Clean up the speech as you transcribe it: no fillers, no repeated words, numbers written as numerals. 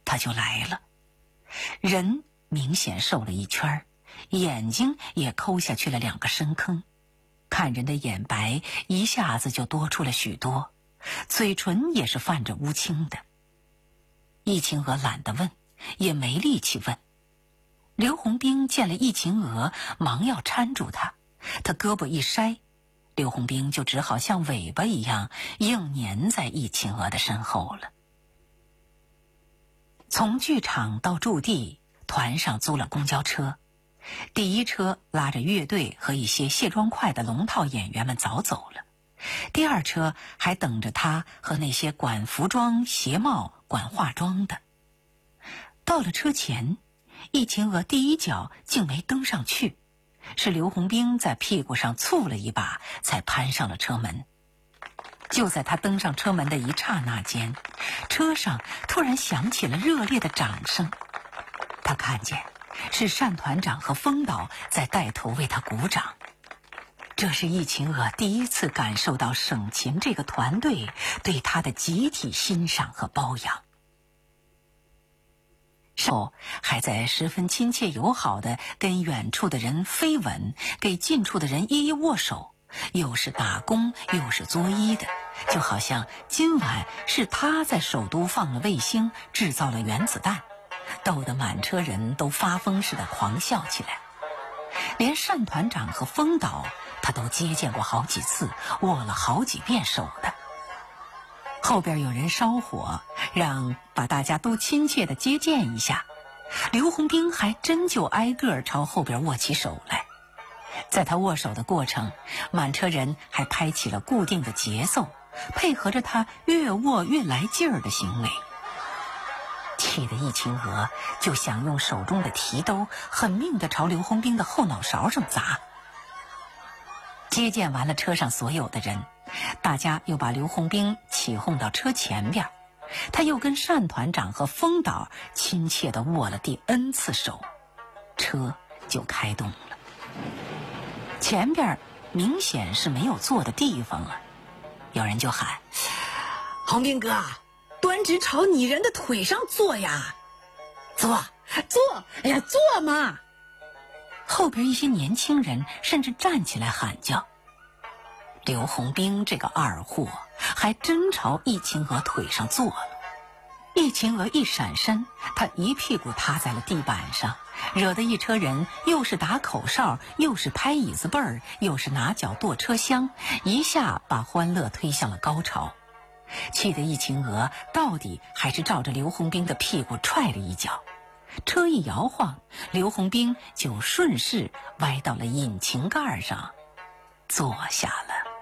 他就来了。人明显瘦了一圈，眼睛也抠下去了2个深坑，看人的眼白一下子就多出了许多，嘴唇也是泛着乌青的。易秦娥懒得问，也没力气问。刘洪兵见了易秦娥，忙要搀住她，他胳膊一筛，刘洪兵就只好像尾巴一样硬粘在易秦娥的身后了。从剧场到驻地，团上租了公交车。第一车拉着乐队和一些卸妆快的龙套演员们早走了，第二车还等着他和那些管服装、鞋帽、管化妆的。到了车前，易秦娥第一脚竟没登上去，是刘洪兵在屁股上簇了一把，才攀上了车门。就在他登上车门的一刹那间，车上突然响起了热烈的掌声。他看见是单团长和风导在带头为他鼓掌。这是易秦娥第一次感受到省琴这个团队对他的集体欣赏和包养。后还在十分亲切友好地跟远处的人飞吻，给近处的人一一握手，又是打工又是作揖的，就好像今晚是他在首都放了卫星，制造了原子弹，逗得满车人都发疯似的狂笑起来。连单团长和风导他都接见过好几次，握了好几遍手的。后边有人烧火，让把大家都亲切地接见一下，刘洪兵还真就挨个朝后边握起手来。在他握手的过程，满车人还拍起了固定的节奏，配合着他越握越来劲儿的行为。气得易秦娥就想用手中的提兜狠命地朝刘洪兵的后脑勺上砸。接见完了车上所有的人，大家又把刘洪兵起哄到车前边，他又跟单团长和风导亲切地握了第 N 次手，车就开动了。前边明显是没有坐的地方了，有人就喊：洪兵哥，端直朝你人的腿上坐呀，坐，哎呀，坐嘛！后边一些年轻人甚至站起来喊叫。刘洪兵这个二货还真朝易秦娥腿上坐了。易秦娥一闪身，他一屁股塌在了地板上，惹得一车人又是打口哨，又是拍椅子背儿，又是拿脚跺车厢，一下把欢乐推向了高潮。气得易秦娥到底还是照着刘洪兵的屁股踹了一脚，车一摇晃，刘洪兵就顺势歪到了引擎盖上，坐下了。